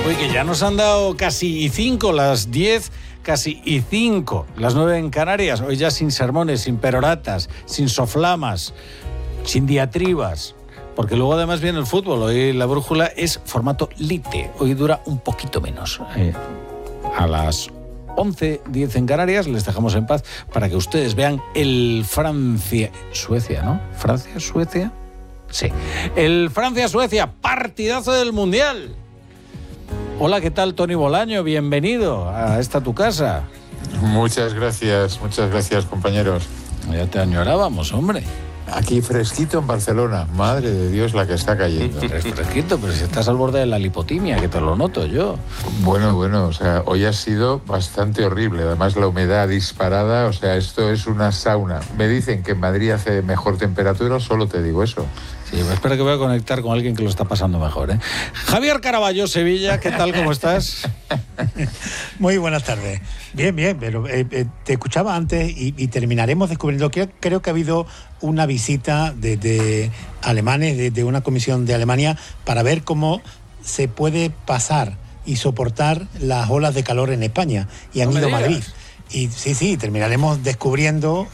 Uy, que ya nos han dado casi 5, las 10, casi 5, las 9 en Canarias. Hoy ya sin sermones, sin peroratas, sin soflamas, sin diatribas. Porque luego además viene el fútbol. Hoy la brújula es formato lite. Hoy dura un poquito menos. A las 11:10 en Canarias les dejamos en paz para que ustedes vean el Francia-Suecia, ¿no? ¿Francia-Suecia? Sí. El Francia-Suecia, partidazo del Mundial. Hola, ¿qué tal, Tony Bolaño? Bienvenido a esta tu casa. Muchas gracias, compañeros. Ya te añorábamos, hombre. Aquí fresquito en Barcelona, madre de Dios la que está cayendo. Fresquito, pero si estás al borde de la lipotimia, que te lo noto yo. Bueno, o sea, hoy ha sido bastante horrible, además la humedad disparada, o sea, esto es una sauna. Me dicen que en Madrid hace mejor temperatura, solo te digo eso. Sí, espero que voy a conectar con alguien que lo está pasando mejor, ¿eh? Javier Caraballo, Sevilla, ¿qué tal, cómo estás? Muy buenas tardes. Bien, pero te escuchaba antes y terminaremos descubriendo que creo que ha habido una visita de alemanes, de una comisión de Alemania, para ver cómo se puede pasar y soportar las olas de calor en España. Y han ido a Madrid. Y sí, terminarán descubriendo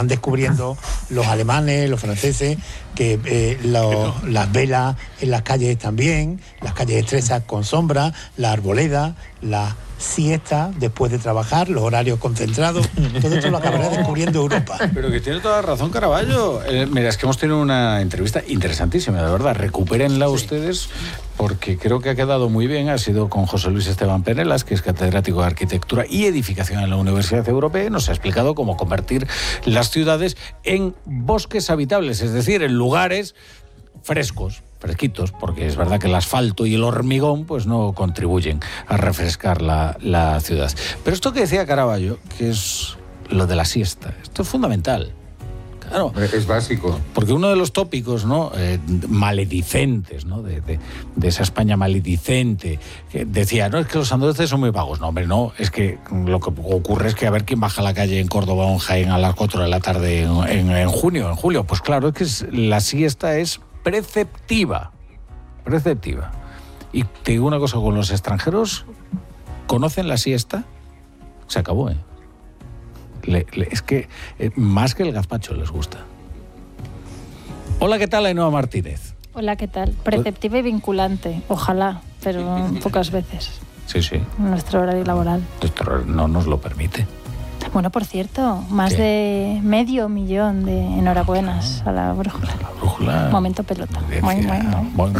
los alemanes, los franceses, que las velas en las calles están bien, las calles estrechas con sombra, la arboleda, la siesta después de trabajar, los horarios concentrados, todo esto lo acabará descubriendo Europa. Pero que tiene toda la razón, Caraballo. Mira, es que hemos tenido una entrevista interesantísima, de verdad. Recupérenla ustedes, porque creo que ha quedado muy bien. Ha sido con José Luis Esteban Penelas, que es catedrático de Arquitectura y Edificación en la Universidad Europea. Nos ha explicado cómo convertir las ciudades en bosques habitables, es decir, en lugares fresquitos, porque es verdad que el asfalto y el hormigón pues no contribuyen a refrescar la ciudad. Pero esto que decía Caraballo, que es lo de la siesta, esto es fundamental. Claro, es básico. Porque uno de los tópicos, ¿no? Maledicentes, ¿no? De esa España maledicente, que decía, no, es que los andaluces son muy vagos. No, hombre, no, es que lo que ocurre es que a ver quién baja a la calle en Córdoba o en Jaén a las 4 de la tarde en julio. Pues claro, es que la siesta es preceptiva. Y te digo una cosa, con los extranjeros, ¿conocen la siesta? Se acabó, ¿eh? Es que más que el gazpacho les gusta. Hola, ¿qué tal, Ainhoa Martínez? Hola, ¿qué tal? Preceptiva y vinculante, ojalá, pero pocas veces. Sí. Nuestro horario laboral. Esto no nos lo permite. Bueno, por cierto, más de 500.000 de enhorabuenas a la brújula. La brújula. Momento pelota. Bueno.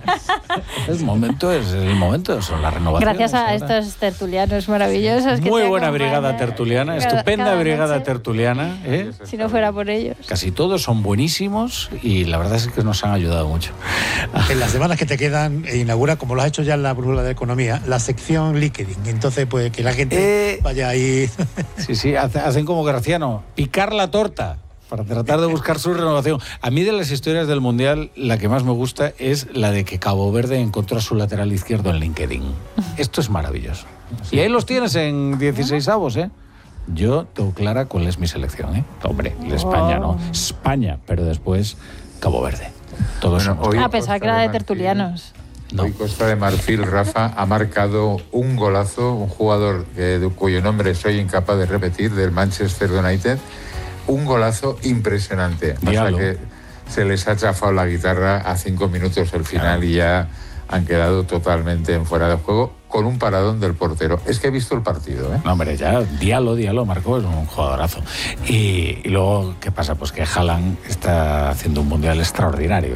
El momento, son las renovaciones. Gracias a estos tertulianos maravillosos. Muy buena brigada tertuliana, estupenda brigada noche. Tertuliana. ¿Eh? Si no fuera por ellos. Casi todos son buenísimos y la verdad es que nos han ayudado mucho. En las semanas que te quedan, inaugura, como lo has hecho ya en la brújula de economía, la sección LinkedIn. Entonces, pues que la gente vaya ahí. Sí, hacen como Graciano, picar la torta para tratar de buscar su renovación. A mí, de las historias del Mundial, la que más me gusta es la de que Cabo Verde encontró a su lateral izquierdo en LinkedIn. Esto es maravilloso. Y ahí los tienes en 16avos, ¿eh? Yo tengo clara cuál es mi selección, ¿eh? Hombre, España no. España, pero después Cabo Verde. Todos a pesar que era de tertulianos. No. Hoy Costa de Marfil, Rafa, ha marcado un golazo, un jugador cuyo nombre soy incapaz de repetir, del Manchester United. Un golazo impresionante. Pasa que se les ha chafado la guitarra a 5 minutos el final y ya han quedado totalmente en fuera de juego con un paradón del portero. Es que he visto el partido, ¿eh? No, hombre, ya Diallo marcó, es un jugadorazo. Y luego, ¿qué pasa? Pues que Haaland está haciendo un Mundial extraordinario.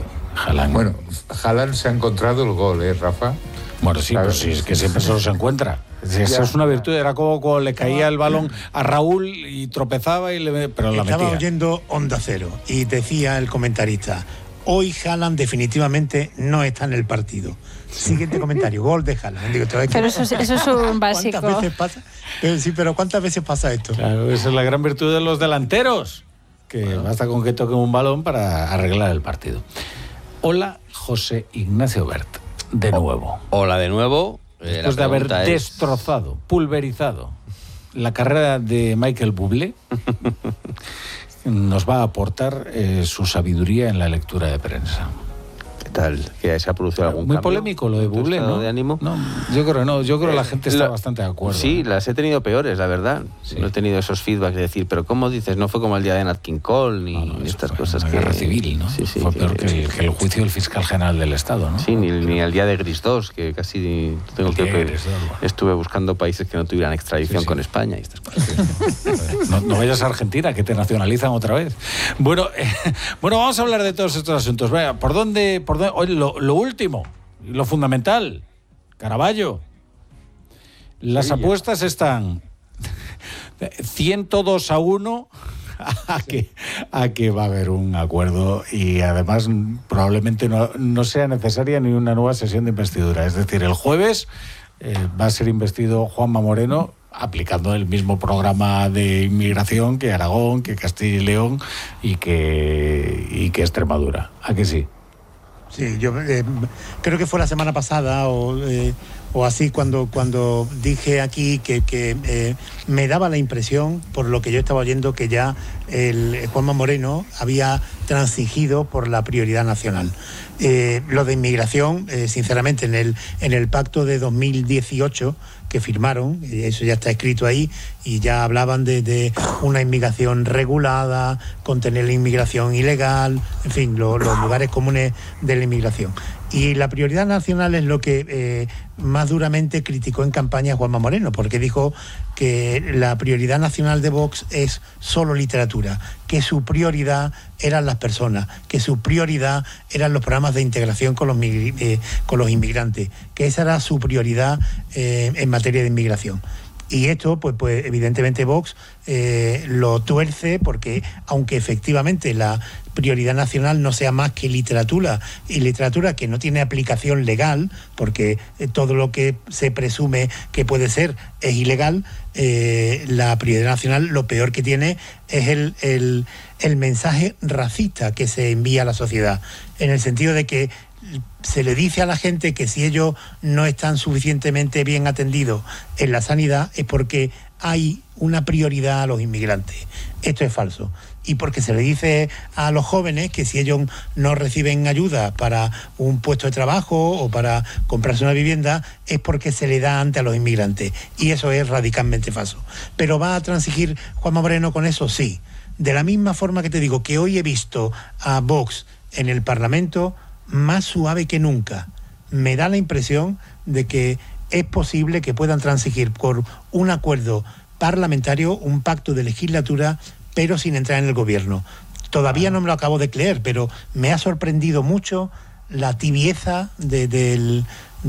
Haaland se ha encontrado el gol, Rafa. Bueno, sí, pues sí, es que siempre se los encuentra. Eso es una virtud. Era como cuando le caía el balón a Raúl y tropezaba pero la metía. Estaba oyendo Onda Cero y decía el comentarista: hoy Haaland definitivamente no está en el partido. Siguiente comentario, gol de Haaland. Digo, pero eso es un básico. ¿Cuántas veces pasa? Pero ¿cuántas veces pasa esto? Claro, esa es la gran virtud de los delanteros, que basta con que toquen un balón para arreglar el partido. Hola, José Ignacio Bert, de nuevo. Hola de nuevo. Después de haber destrozado, pulverizado la carrera de Michael Bublé, nos va a aportar su sabiduría en la lectura de prensa. tal, que se ha producido algún muy cambio. Muy polémico lo de Bublé, ¿no? De ánimo. No, yo creo no, yo creo que la gente está bastante de acuerdo. Sí, las he tenido peores, la verdad. Sí. No he tenido esos feedbacks de decir, pero ¿cómo dices? No fue como el día de Nat King Cole ni estas cosas que... guerra civil, ¿no? Sí, fue peor que el juicio del fiscal general del Estado, ¿no? Sí, ni el día de Gris 2, que casi estuve buscando países que no tuvieran extradición con España y estas cosas. No vayas a Argentina, que te nacionalizan otra vez. Bueno, vamos a hablar de todos estos asuntos. Venga, ¿por dónde hoy lo último, lo fundamental? Caraballo. Las apuestas están 102-1 a que va a haber un acuerdo y además probablemente no sea necesaria ni una nueva sesión de investidura. Es decir, el jueves va a ser investido Juanma Moreno aplicando el mismo programa de inmigración que Aragón, que Castilla y León y que Extremadura. ¿A que sí? Sí, yo creo que fue la semana pasada o así cuando dije aquí que me daba la impresión, por lo que yo estaba oyendo, que ya el Juanma Moreno había transigido por la prioridad nacional. Lo de inmigración, sinceramente, en el pacto de 2018 que firmaron, eso ya está escrito ahí, y ya hablaban de una inmigración regulada, contener la inmigración ilegal, en fin, los lugares comunes de la inmigración. Y la prioridad nacional es lo que más duramente criticó en campaña Juanma Moreno, porque dijo que la prioridad nacional de Vox es solo literatura, que su prioridad eran las personas, que su prioridad eran los programas de integración con los inmigrantes, que esa era su prioridad en materia de inmigración. Y esto, pues evidentemente Vox lo tuerce, porque aunque efectivamente la prioridad nacional no sea más que literatura, y literatura que no tiene aplicación legal, porque todo lo que se presume que puede ser es ilegal, la prioridad nacional lo peor que tiene es el mensaje racista que se envía a la sociedad, en el sentido de que se le dice a la gente que si ellos no están suficientemente bien atendidos en la sanidad es porque hay una prioridad a los inmigrantes. Esto es falso. Y porque se le dice a los jóvenes que si ellos no reciben ayuda para un puesto de trabajo o para comprarse una vivienda es porque se le da antes a los inmigrantes. Y eso es radicalmente falso. ¿Pero va a transigir Juanma Moreno con eso? Sí. De la misma forma que te digo que hoy he visto a Vox en el Parlamento más suave que nunca. Me da la impresión de que es posible que puedan transigir por un acuerdo parlamentario, un pacto de legislatura, pero sin entrar en el gobierno. Todavía no me lo acabo de creer, pero me ha sorprendido mucho la tibieza del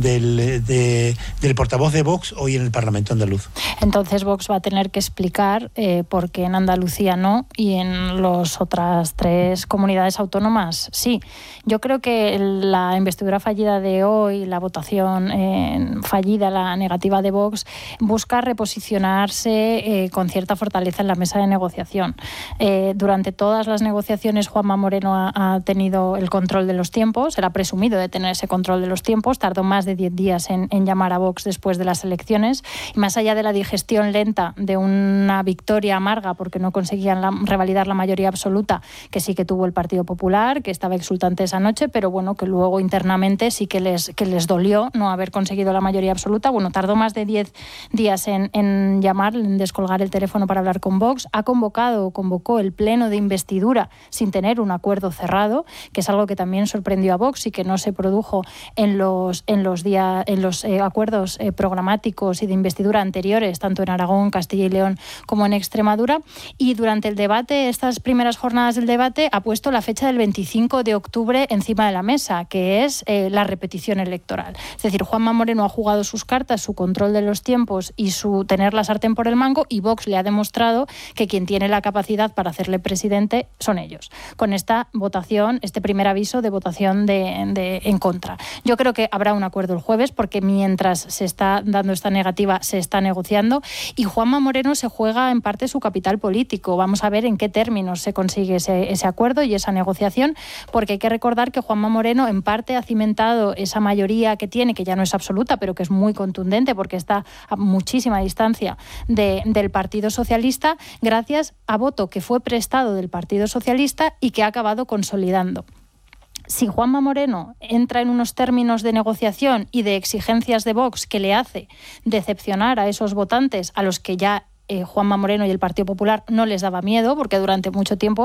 portavoz de Vox hoy en el Parlamento andaluz. Entonces Vox va a tener que explicar por qué en Andalucía no y en las otras 3 comunidades autónomas sí. Yo creo que la investidura fallida de hoy, la votación fallida, la negativa de Vox, busca reposicionarse con cierta fortaleza en la mesa de negociación. Durante todas las negociaciones Juanma Moreno ha tenido el control de los tiempos, él ha presumido de tener ese control de los tiempos, tardó más de 10 días en llamar a Vox después de las elecciones, y más allá de la digestión lenta de una victoria amarga porque no conseguían revalidar la mayoría absoluta, que sí que tuvo el Partido Popular, que estaba exultante esa noche, pero bueno, que luego internamente sí que les dolió no haber conseguido la mayoría absoluta. Bueno, tardó más de 10 días en llamar, en descolgar el teléfono para hablar con Vox. Convocó el pleno de investidura sin tener un acuerdo cerrado, que es algo que también sorprendió a Vox y que no se produjo en los acuerdos programáticos y de investidura anteriores, tanto en Aragón, Castilla y León como en Extremadura. Y durante el debate, estas primeras jornadas del debate, ha puesto la fecha del 25 de octubre encima de la mesa, que es la repetición electoral. Es decir, Juanma Moreno ha jugado sus cartas, su control de los tiempos y su tener la sartén por el mango, y Vox le ha demostrado que quien tiene la capacidad para hacerle presidente son ellos. Con esta votación, este primer aviso de votación en contra. Yo creo que habrá un acuerdo el jueves, porque mientras se está dando esta negativa se está negociando, y Juanma Moreno se juega en parte su capital político. Vamos a ver en qué términos se consigue ese acuerdo y esa negociación, porque hay que recordar que Juanma Moreno en parte ha cimentado esa mayoría que tiene, que ya no es absoluta, pero que es muy contundente porque está a muchísima distancia del Partido Socialista, gracias a voto que fue prestado del Partido Socialista y que ha acabado consolidando. Si Juanma Moreno entra en unos términos de negociación y de exigencias de Vox que le hace decepcionar a esos votantes a los que ya Juanma Moreno y el Partido Popular no les daba miedo, porque durante mucho tiempo